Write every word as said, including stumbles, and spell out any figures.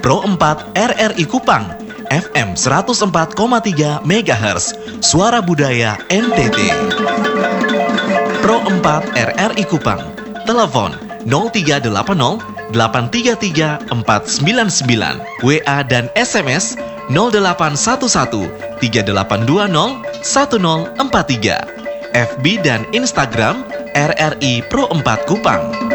Pro empat R R I Kupang, F M seratus empat koma tiga megahertz, Suara Budaya N T T. Pro empat R R I Kupang, telepon nol tiga delapan nol delapan tiga tiga empat sembilan sembilan, W A dan S M S nol delapan satu satu tiga delapan dua nol satu nol empat tiga, F B dan Instagram R R I Pro empat Kupang.